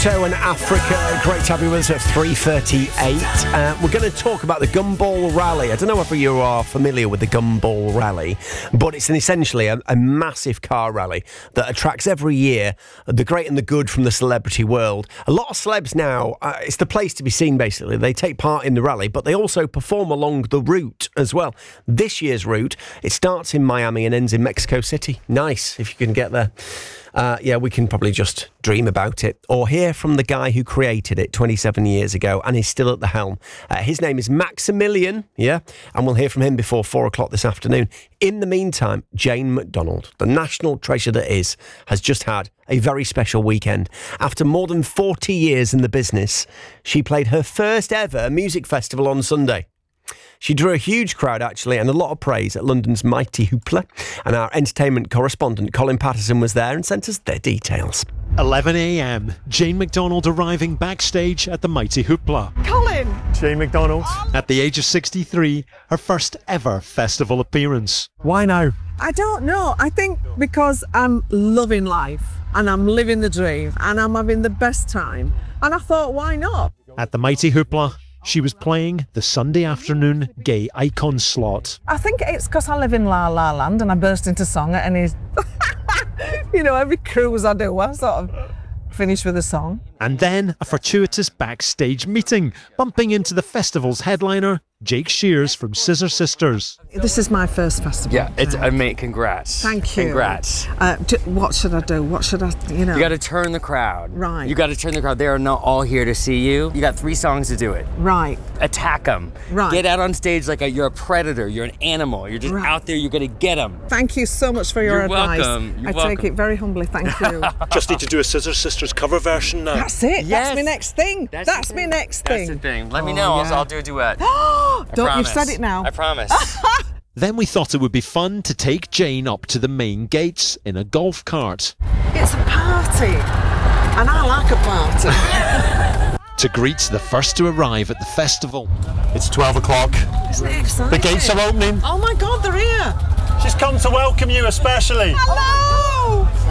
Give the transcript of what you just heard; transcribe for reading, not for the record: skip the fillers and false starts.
And Africa, great to have you with us at 3:38. We're going to talk about the Gumball Rally. I don't know if you are familiar with the Gumball Rally, but it's essentially a massive car rally that attracts every year the great and the good from the celebrity world. A lot of celebs now, it's the place to be seen basically. They take part in the rally, but they also perform along the route as well. This year's route, it starts in Miami and ends in Mexico City. Nice, if you can get there. Yeah, we can probably just dream about it or hear from the guy who created it 27 years ago and is still at the helm. His name is Maximilian, and we'll hear from him before 4 o'clock this afternoon. In the meantime, Jane McDonald, the national treasure that is, has just had a very special weekend. After more than 40 years in the business, she played her first ever music festival on Sunday. She drew a huge crowd, actually, and a lot of praise at London's Mighty Hoopla. And our entertainment correspondent, Colin Patterson, was there and sent us their details. 11 a.m, Jane McDonald arriving backstage at the Mighty Hoopla. Colin! Jane McDonald. At the age of 63, her first ever festival appearance. Why now? I don't know. I think because I'm loving life and I'm living the dream and I'm having the best time. And I thought, why not? At the Mighty Hoopla, she was playing the Sunday afternoon gay icon slot. I think it's because I live in La La Land and I burst into song at any... you know, every cruise I do, I sort of finish with a song. And then a fortuitous backstage meeting, bumping into the festival's headliner, Jake Shears from Scissor Sisters. This is my first festival. Yeah, it's mate, congrats. Thank you. Congrats. What should I do? What should I, You got to turn the crowd. Right. You got to turn the crowd. They are not all here to see you. You got 3 songs to do it. Right. Attack them. Right. Get out on stage like you're a predator. You're an animal. You're just out there. You're going to get them. Thank you so much for your advice. Welcome. You're I welcome. take it very humbly. Thank you. Just need to do a Scissor Sisters cover version now. That's it. Yes. That's my next thing. That's my next thing. That's the thing. Let me know. yeah. I'll do a duet. Don't, you've said it now. I promise. Then we thought it would be fun to take Jane up to the main gates in a golf cart. It's a party, and I like a party. To greet the first to arrive at the festival. It's 12 o'clock. Isn't it exciting? The gates are opening. Oh my God, they're here. She's come to welcome you especially. Hello.